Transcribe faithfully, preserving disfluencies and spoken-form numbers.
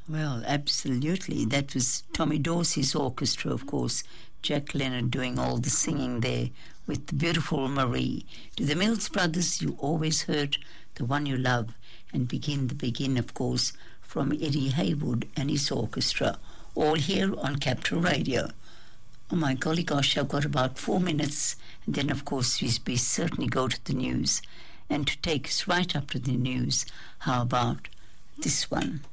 Well, absolutely. That was Tommy Dorsey's orchestra, of course. Jack Leonard doing all the singing there with the beautiful Marie. To the Mills Brothers, You Always Hurt the One You Love, and Begin the Begin, of course, from Eddie Haywood and his orchestra, all here on Capital Radio. Oh my golly gosh, I've got about four minutes, and then of course we, we certainly go to the news. And to take us right up to the news, how about this one?